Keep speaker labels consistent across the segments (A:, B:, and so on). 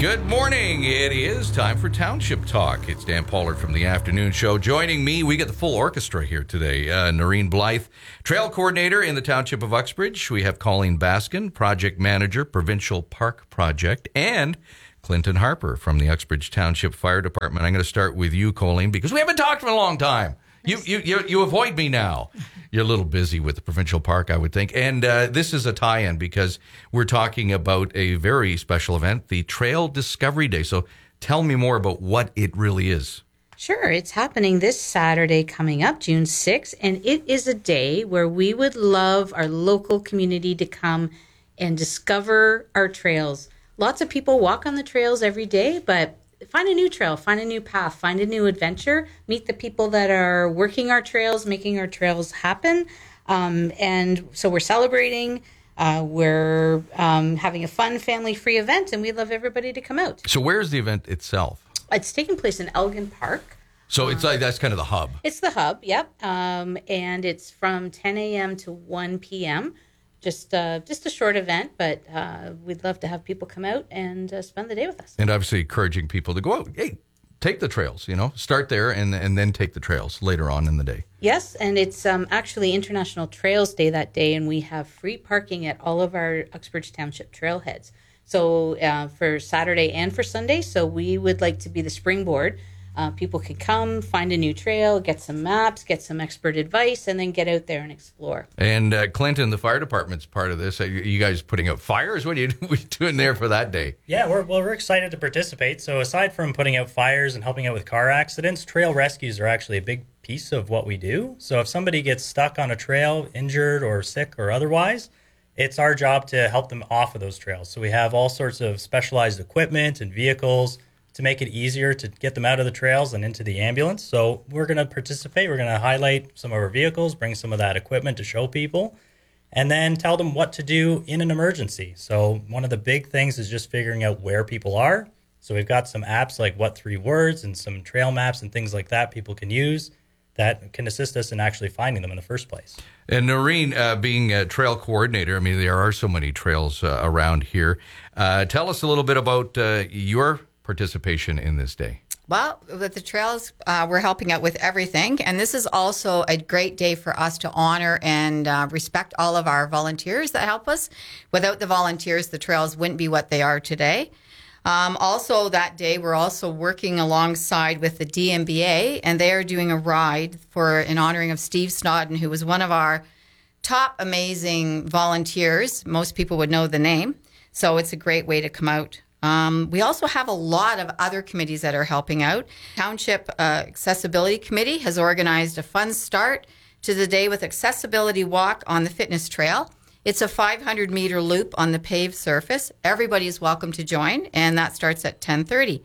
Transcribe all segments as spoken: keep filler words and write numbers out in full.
A: Good morning. It is time for Township Talk. It's Dan Pollard from the afternoon show. Joining me, we get the full orchestra here today. Uh, Noreen Blythe, Trail Coordinator in the Township of Uxbridge. We have Colleen Baskin, Project Manager, Provincial Park Project, and Clinton Harper from the Uxbridge Township Fire Department. I'm going to start with you, Colleen, because we haven't talked in a long time. You, you you you avoid me now. You're a little busy with the provincial park, I would think. And uh, this is a tie-in because we're talking about a very special event, the Trail Discovery Day. So tell me more about what it really is.
B: Sure. It's happening this Saturday coming up, June sixth, and it is a day where we would love our local community to come and discover our trails. Lots of people walk on the trails every day, but find a new trail, find a new path, find a new adventure, meet the people that are working our trails, making our trails happen. Um, and so we're celebrating, uh, we're um, having a fun family-free event, and we'd love everybody to come out.
A: So where's the event itself?
B: It's taking place in Elgin Park.
A: So it's like that's kind of the hub.
B: It's the hub, yep. Um, and it's from ten a.m. to one p.m., Just uh, just a short event, but uh, we'd love to have people come out and uh, spend the day with us.
A: And obviously encouraging people to go out. Hey, take the trails, you know, start there and and then take the trails later on in the day.
B: Yes, and it's um, actually International Trails Day that day, and we have free parking at all of our Uxbridge Township trailheads. So uh, for Saturday and for Sunday, so we would like to be the springboard. Uh, people can come, find a new trail, get some maps, get some expert advice, and then get out there and explore.
A: And uh, Clinton, the fire department's part of this. Are you guys putting out fires? What are you, what are you doing there for that day?
C: Yeah, we're well, we're excited to participate. So aside from putting out fires and helping out with car accidents, trail rescues are actually a big piece of what we do. So if somebody gets stuck on a trail, injured or sick or otherwise, it's our job to help them off of those trails. So we have all sorts of specialized equipment and vehicles to make it easier to get them out of the trails and into the ambulance. So we're going to participate. We're going to highlight some of our vehicles, bring some of that equipment to show people, and then tell them what to do in an emergency. So one of the big things is just figuring out where people are. So we've got some apps like What Three Words and some trail maps and things like that people can use that can assist us in actually finding them in the first place.
A: And Noreen, uh, being a trail coordinator, I mean, there are so many trails uh, around here. Uh, tell us a little bit about uh, your participation in this day.
D: Well, with the trails, uh, we're helping out with everything. And this is also a great day for us to honor and uh, respect all of our volunteers that help us. Without the volunteers, the trails wouldn't be what they are today. Um, also, that day, we're also working alongside with the D M B A, and they are doing a ride for in honoring of Steve Snodden, who was one of our top amazing volunteers. Most people would know the name. So it's a great way to come out. Um, we also have a lot of other committees that are helping out. Township uh, Accessibility Committee has organized a fun start to the day with accessibility walk on the fitness trail. It's a five hundred meter loop on the paved surface. Everybody is welcome to join, and that starts at ten thirty.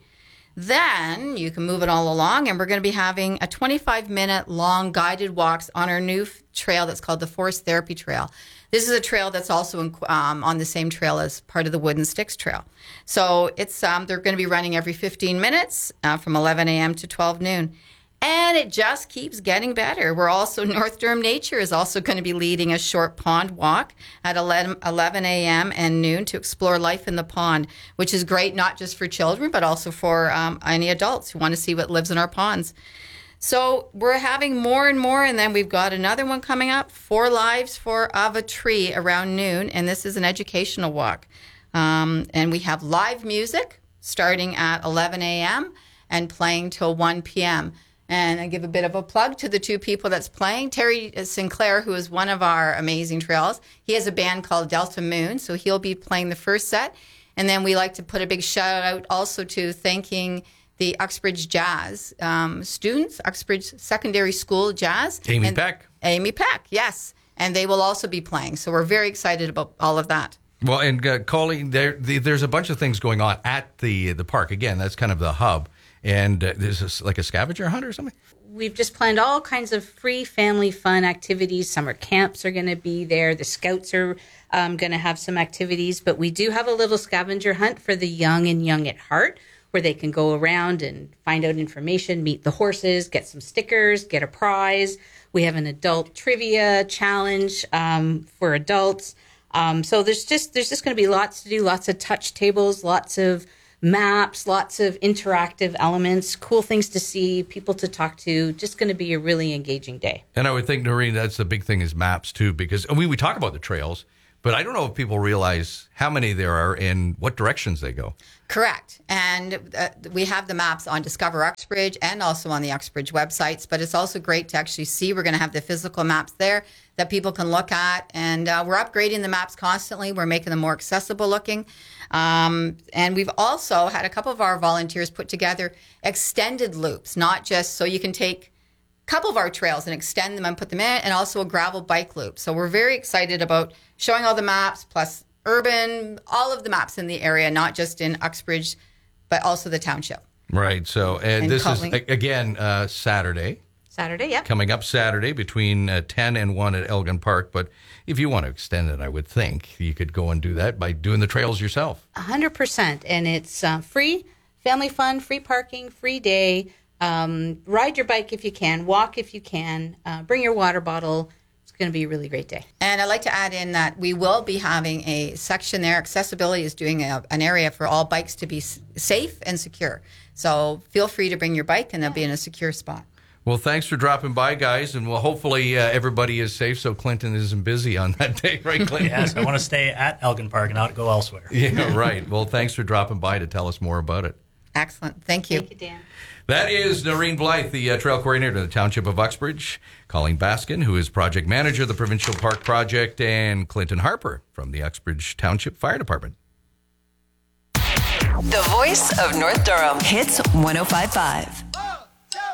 D: Then you can move it all along, and we're going to be having a twenty-five minute long guided walks on our new f- trail that's called the Forest Therapy Trail. This is a trail that's also in, um, on the same trail as part of the Wooden Sticks Trail. So it's um, they're going to be running every fifteen minutes uh, from eleven a.m. to twelve noon. And it just keeps getting better. We're also, North Durham Nature is also going to be leading a short pond walk at eleven a.m. and noon to explore life in the pond, which is great not just for children, but also for um, any adults who want to see what lives in our ponds. So we're having more and more, and then we've got another one coming up, Four Lives for of a Tree, around noon, and this is an educational walk. Um, and we have live music starting at eleven a.m. and playing till one p.m., And I give a bit of a plug to the two people that's playing. Terry Sinclair, who is one of our amazing trails, he has a band called Delta Moon, so he'll be playing the first set. And then we like to put a big shout out also to thanking the Uxbridge Jazz um, students, Uxbridge Secondary School Jazz.
A: Amy
D: and
A: Peck.
D: Amy Peck, yes. And they will also be playing. So we're very excited about all of that.
A: Well, and uh, Colleen, there, the, there's a bunch of things going on at the the park. Again, that's kind of the hub. And uh, there's a, like a scavenger hunt or something?
B: We've just planned all kinds of free family fun activities. Summer camps are going to be there. The scouts are um, going to have some activities. But we do have a little scavenger hunt for the young and young at heart, where they can go around and find out information, meet the horses, get some stickers, get a prize. We have an adult trivia challenge um, for adults. Um, so there's just there's just going to be lots to do, lots of touch tables, lots of maps, lots of interactive elements, cool things to see, people to talk to. Just going to be a really engaging day.
A: And I would think, Noreen, that's the big thing is maps too, because I mean, we talk about the trails, but I don't know if people realize how many there are and what directions they go.
D: Correct. And uh, we have the maps on Discover Uxbridge and also on the Uxbridge websites, but it's also great to actually see. We're going to have the physical maps there that people can look at. And uh, we're upgrading the maps constantly. We're making them more accessible looking. Um, and we've also had a couple of our volunteers put together extended loops, not just so you can take a couple of our trails and extend them and put them in, and also a gravel bike loop. So we're very excited about showing all the maps, plus urban, all of the maps in the area, not just in Uxbridge, but also the township.
A: Right. So and,
D: And
A: this
D: Cutling.
A: is, a- again, uh, Saturday.
B: Saturday, yeah.
A: Coming up Saturday between uh, ten and one at Elgin Park. But if you want to extend it, I would think you could go and do that by doing the trails yourself.
B: one hundred percent. And it's uh, free, family fun, free parking, free day. Um, ride your bike if you can, walk if you can, uh, bring your water bottle. It's going to be a really great day.
D: And I'd like to add in that we will be having a section there. Accessibility is doing a, an area for all bikes to be s- safe and secure. So feel free to bring your bike, and they'll be in a secure spot.
A: Well, thanks for dropping by, guys. And well, hopefully uh, everybody is safe so Clinton isn't busy on that day, right, Clinton?
C: Yes, I want to stay at Elgin Park and not go elsewhere.
A: Yeah, right. Well, thanks for dropping by to tell us more about it.
D: Excellent. Thank you.
B: Thank you, Dan.
A: That is Noreen Blythe, the uh, trail coordinator of the Township of Uxbridge, Colleen Baskin, who is project manager of the Provincial Park Project, and Clinton Harper from the Uxbridge Township Fire Department.
E: The voice of North Durham. Hits one oh five point five.